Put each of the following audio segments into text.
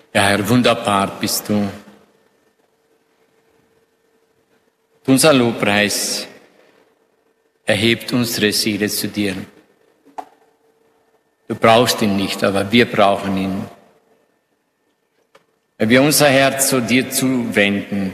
Ja, Herr, wunderbar bist du. Unser Lobpreis erhebt unsere Seele zu dir. Du brauchst ihn nicht, aber wir brauchen ihn. Weil wir unser Herz zu dir zuwenden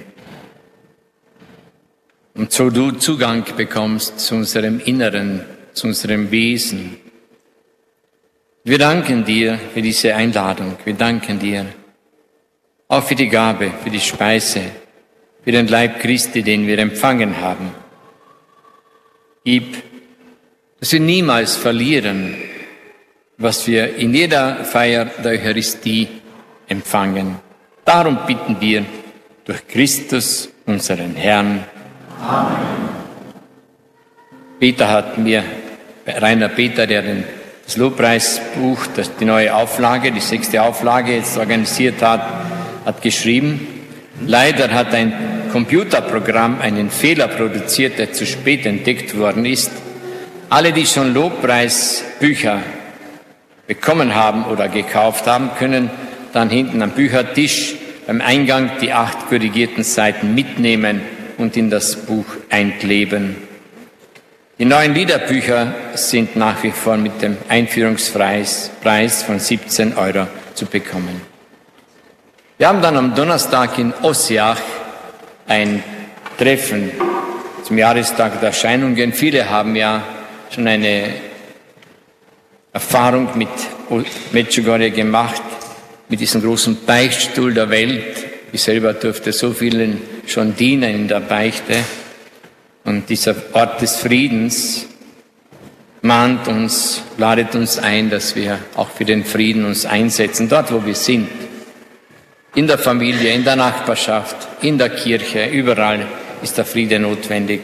und so du Zugang bekommst zu unserem Inneren, zu unserem Wesen. Wir danken dir für diese Einladung. Wir danken dir auch für die Gabe, für die Speise, für den Leib Christi, den wir empfangen haben. Gib, dass wir niemals verlieren, was wir in jeder Feier der Eucharistie empfangen. Darum bitten wir durch Christus, unseren Herrn. Amen. Rainer Peter, der das Lobpreisbuch, die neue Auflage, die 6. Auflage jetzt organisiert hat geschrieben, leider hat ein Computerprogramm einen Fehler produziert, der zu spät entdeckt worden ist. Alle, die schon Lobpreisbücher bekommen haben oder gekauft haben, können dann hinten am Büchertisch beim Eingang die 8 korrigierten Seiten mitnehmen und in das Buch einkleben. Die neuen Liederbücher sind nach wie vor mit dem Einführungspreis von 17 € zu bekommen. Wir haben dann am Donnerstag in Ossiach ein Treffen zum Jahrestag der Erscheinungen. Viele haben ja schon eine Erfahrung mit Medjugorje gemacht, mit diesem großen Beichtstuhl der Welt. Ich selber durfte so vielen schon dienen in der Beichte. Und dieser Ort des Friedens mahnt uns, ladet uns ein, dass wir auch für den Frieden uns einsetzen, dort wo wir sind. In der Familie, in der Nachbarschaft, in der Kirche, überall ist der Friede notwendig.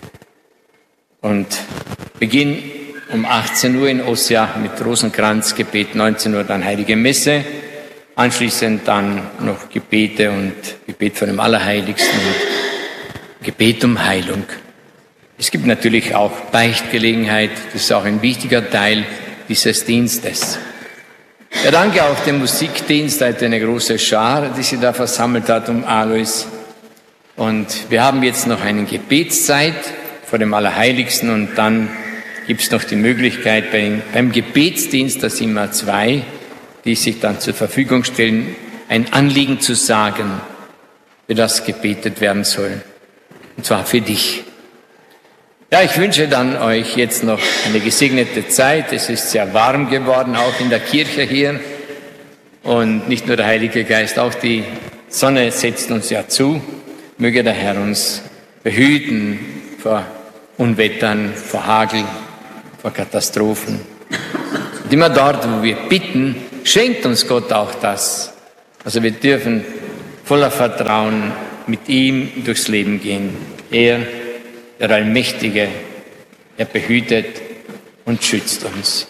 Und Beginn um 18 Uhr in Ossiach mit Rosenkranzgebet, 19 Uhr dann Heilige Messe, anschließend dann noch Gebete und Gebet vor dem Allerheiligsten und Gebet um Heilung. Es gibt natürlich auch Beichtgelegenheit, das ist auch ein wichtiger Teil dieses Dienstes. Ja, danke auch dem Musikdienst, heute eine große Schar, die sich da versammelt hat um Alois. Und wir haben jetzt noch eine Gebetszeit vor dem Allerheiligsten und dann gibt es noch die Möglichkeit beim Gebetsdienst, da sind immer 2, die sich dann zur Verfügung stellen, ein Anliegen zu sagen, für das gebetet werden soll. Und zwar für dich. Ja, ich wünsche dann euch jetzt noch eine gesegnete Zeit. Es ist sehr warm geworden, auch in der Kirche hier. Und nicht nur der Heilige Geist, auch die Sonne setzt uns ja zu. Möge der Herr uns behüten vor Unwettern, vor Hagel, vor Katastrophen. Und immer dort, wo wir bitten, schenkt uns Gott auch das. Also wir dürfen voller Vertrauen mit ihm durchs Leben gehen. Er, der Allmächtige, er behütet und schützt uns.